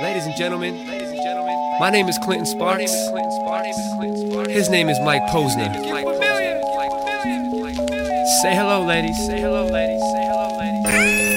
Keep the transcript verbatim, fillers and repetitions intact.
Ladies and gentlemen, my name is Clinton Sparks. His name is Mike Posner. Say hello, ladies. Say hello, ladies. Say hello, ladies.